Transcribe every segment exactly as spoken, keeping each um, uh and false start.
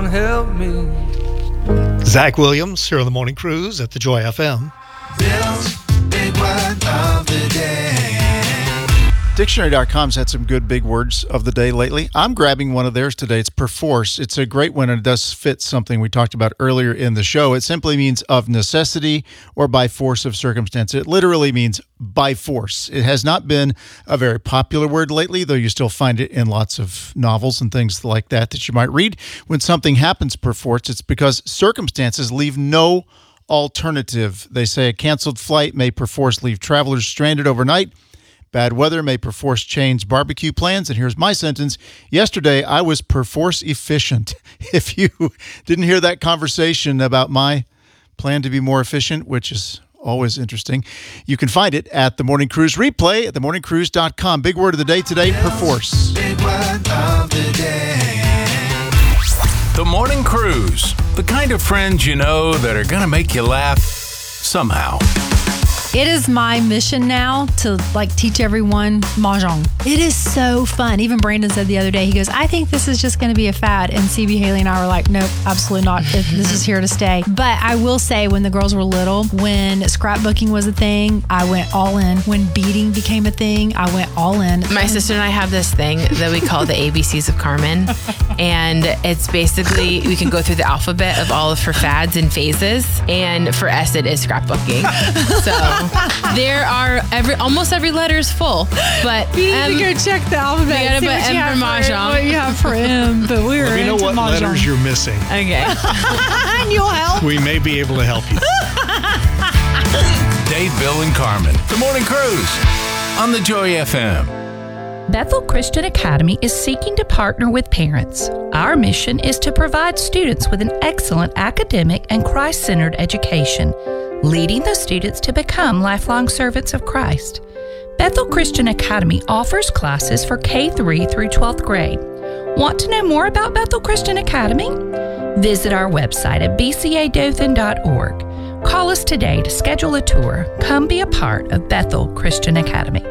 Help me. Zach Williams here on the Morning Cruise at the Joy F M. Bill's Big Word of the Day. Dictionary dot com's had some good big words of the day lately. I'm grabbing one of theirs today. It's perforce. It's a great one, and it does fit something we talked about earlier in the show. It simply means of necessity or by force of circumstance. It literally means by force. It has not been a very popular word lately, though you still find it in lots of novels and things like that that you might read. When something happens perforce, it's because circumstances leave no alternative. They say a canceled flight may perforce leave travelers stranded overnight. Bad weather may perforce change barbecue plans. And here's my sentence. Yesterday, I was perforce efficient. If you didn't hear that conversation about my plan to be more efficient, which is always interesting, you can find it at the Morning Cruise replay at the morning cruise dot com. Big word of the day today, perforce. Big word of the day. The Morning Cruise. The kind of friends you know that are going to make you laugh somehow. It is my mission now to like teach everyone Mahjong. It is so fun. Even Brandon said the other day, he goes, I think this is just going to be a fad. And C B, Haley, and I were like, nope, absolutely not. If this is here to stay. But I will say when the girls were little, when scrapbooking was a thing, I went all in. When beading became a thing, I went all in. My sister and I have this thing that we call the A B Cs of Carmen. And it's basically, we can go through the alphabet of all of her fads and phases. And for S, it is scrapbooking. So there are every almost every letter is full, but you need um, to go check the alphabet. You gotta see put what M you have for Mahjong. What you have for M, but we were Let me know into what Mahjong. letters you're missing. Okay. And you'll help. We may be able to help you. Dave, Bill, and Carmen. The Morning Cruise on the Joy F M. Bethel Christian Academy is seeking to partner with parents. Our mission is to provide students with an excellent academic and Christ-centered education, leading those students to become lifelong servants of Christ. Bethel Christian Academy offers classes for K three through twelfth grade. Want to know more about Bethel Christian Academy? Visit our website at b c a dothan dot org. Call us today to schedule a tour. Come be a part of Bethel Christian Academy.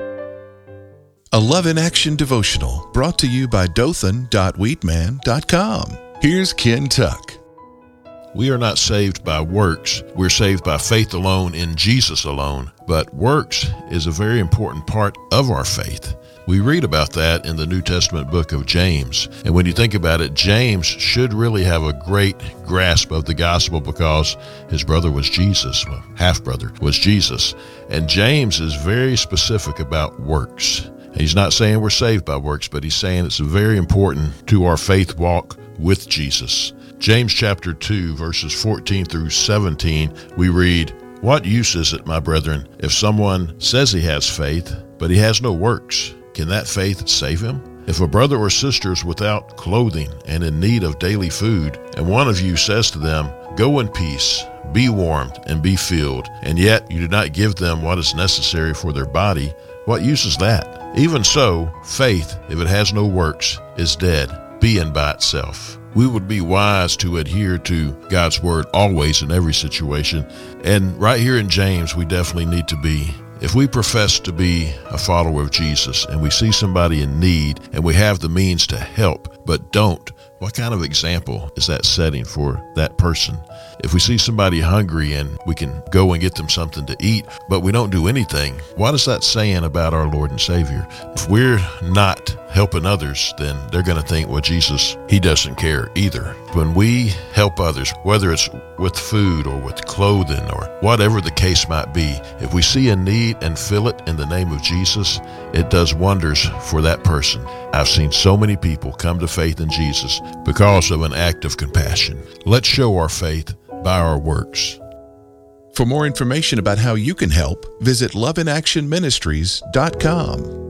A Love in Action devotional brought to you by dothan dot wheatman dot com. Here's Ken Tuck. We are not saved by works. We're saved by faith alone in Jesus alone. But works is a very important part of our faith. We read about that in the New Testament book of James. And when you think about it, James should really have a great grasp of the gospel because his brother was Jesus, well, half-brother was Jesus. And James is very specific about works. He's not saying we're saved by works, but he's saying it's very important to our faith walk with Jesus. James chapter two, verses fourteen through seventeen, we read, "What use is it, my brethren, if someone says he has faith, but he has no works? Can that faith save him? If a brother or sister is without clothing and in need of daily food, and one of you says to them, 'Go in peace, be warmed and be filled,' and yet you do not give them what is necessary for their body, what use is that? Even so, faith, if it has no works, is dead, being by itself." We would be wise to adhere to God's word always in every situation. And right here in James, we definitely need to be. If we profess to be a follower of Jesus and we see somebody in need and we have the means to help, but don't, what kind of example is that setting for that person? If we see somebody hungry and we can go and get them something to eat, but we don't do anything, what is that saying about our Lord and Savior? If we're not helping others, then they're going to think, well, Jesus, he doesn't care either. When we help others, whether it's with food or with clothing or whatever the case might be, if we see a need and fill it in the name of Jesus, it does wonders for that person. I've seen so many people come to faith in Jesus because of an act of compassion. Let's show our faith by our works. For more information about how you can help, visit love in action ministries dot com.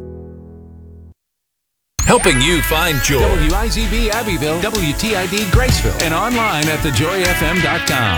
Helping you find joy. W I Z B Abbeville, W T I D Graceville, And online at the joy f m dot com.